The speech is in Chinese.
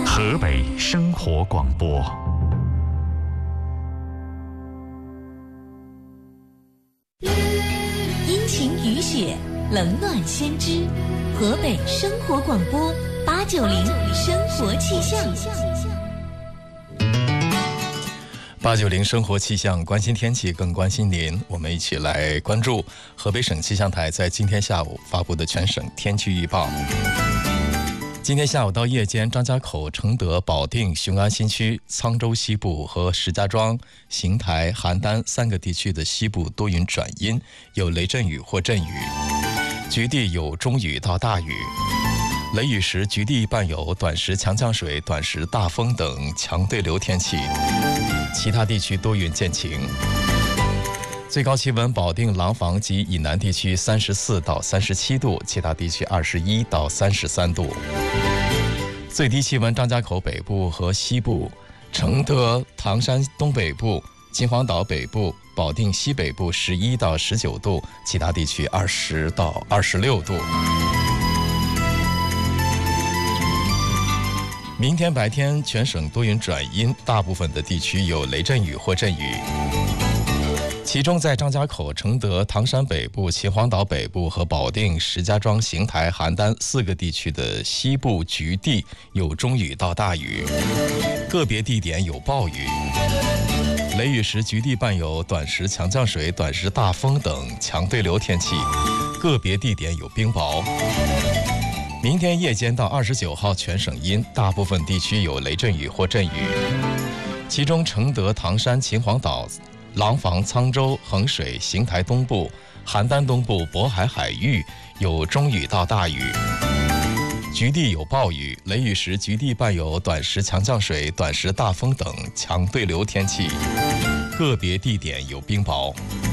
河北生活广播。 阴晴雨雪，冷暖先知。河北生活广播890生活气象。 890生活气象，关心天气，更关心您。我们一起来关注河北省气象台在今天下午发布的全省天气预报。今天下午到夜间，张家口、承德、保定、雄安新区、沧州西部和石家庄、邢台、邯郸3个地区的西部多云转阴，有雷阵雨或阵雨，局地有中雨到大雨。雷雨时，局地伴有短时强降水、短时大风等强对流天气，其他地区多云见晴。最高气温，保定、廊坊及以南地区34到37度，其他地区21到33度。最低气温，张家口北部和西部、承德、唐山东北部、秦皇岛北部、保定西北部11到19度，其他地区20到26度。明天白天全省多云转阴，大部分的地区有雷阵雨或阵雨。其中在张家口、承德、唐山北部、秦皇岛北部和保定、石家庄、邢台、邯郸4个地区的西部局地有中雨到大雨，个别地点有暴雨。雷雨时，局地伴有短时强降水、短时大风等强对流天气，个别地点有冰雹。明天夜间到29号全省阴，大部分地区有雷阵雨或阵雨，其中承德、唐山、秦皇岛、廊坊、沧州、衡水、邢台东部、邯郸东部、渤海海域有中雨到大雨，局地有暴雨。雷雨时，局地伴有短时强降水、短时大风等强对流天气，个别地点有冰雹。